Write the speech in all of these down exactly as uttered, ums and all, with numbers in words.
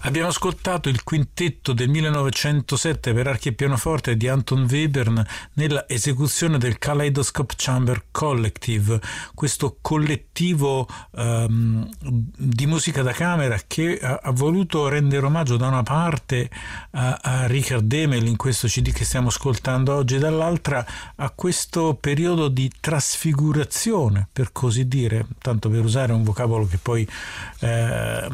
Abbiamo ascoltato il quintetto del millenovecentosette per archi e pianoforte di Anton Webern nella esecuzione del Kaleidoscope Chamber Collective, questo collettivo um, di musica da camera che ha, ha voluto rendere omaggio da una parte a, a Richard Demel in questo C D che stiamo ascoltando oggi, dall'altra a questo periodo di trasfigurazione, per così dire, tanto per usare un vocabolo che poi eh,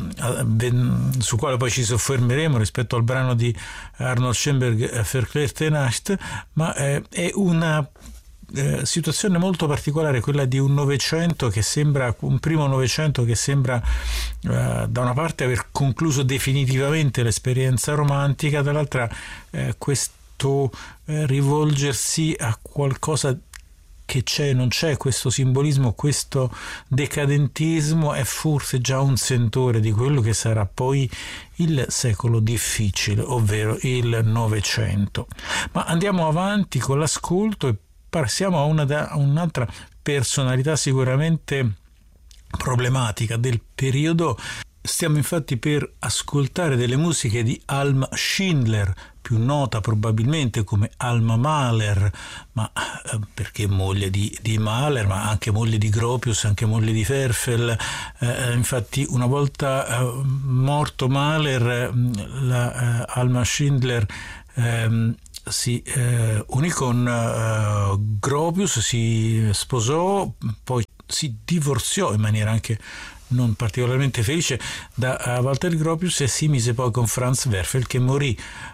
su quale poi ci soffermeremo rispetto al brano di Arnold Schoenberg, Verklärte Nacht, ma eh, è una eh, situazione molto particolare, quella di un Novecento che sembra, un primo Novecento che sembra eh, da una parte aver concluso definitivamente l'esperienza romantica, dall'altra eh, questo eh, rivolgersi a qualcosa che c'è, non c'è, questo simbolismo, questo decadentismo è forse già un sentore di quello che sarà poi il secolo difficile, ovvero il Novecento. Ma andiamo avanti con l'ascolto e passiamo a, una da, a un'altra personalità sicuramente problematica del periodo. Stiamo infatti per ascoltare delle musiche di Alma Schindler, più nota probabilmente come Alma Mahler, ma eh, perché moglie di, di Mahler, ma anche moglie di Gropius, anche moglie di Werfel. Eh, infatti una volta eh, morto Mahler, la eh, Alma Schindler eh, si eh, unì con eh, Gropius, si sposò, poi si divorziò in maniera anche non particolarmente felice da uh, Walter Gropius e si mise poi con Franz Werfel, che morì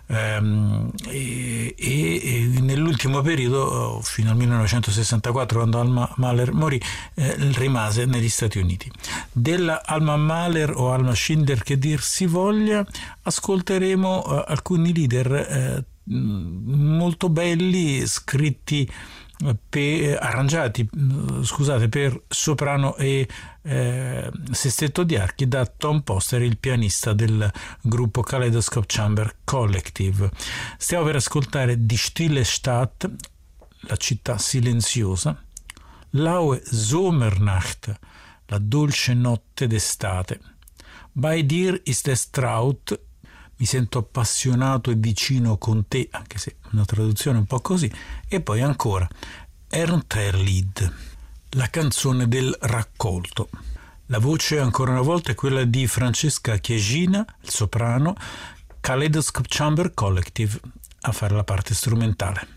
um, e, e, e nell'ultimo periodo, fino al millenovecentosessantaquattro, quando Alma Mahler morì, eh, rimase negli Stati Uniti. Della Alma Mahler o Alma Schindler che dir si voglia, ascolteremo uh, alcuni leader uh, molto belli, scritti Per, arrangiati scusate per soprano e eh, sestetto di archi da Tom Poster, il pianista del gruppo Kaleidoscope Chamber Collective. Stiamo per ascoltare Die Stille Stadt, la città silenziosa, Laue Sommernacht, la dolce notte d'estate, Bei dir ist es traut, mi sento appassionato e vicino con te, anche se una traduzione un po' così, e poi ancora Ernteerlied, la canzone del raccolto. La voce ancora una volta è quella di Francesca Chiesina, il soprano, Kaleidoscope Chamber Collective, a fare la parte strumentale.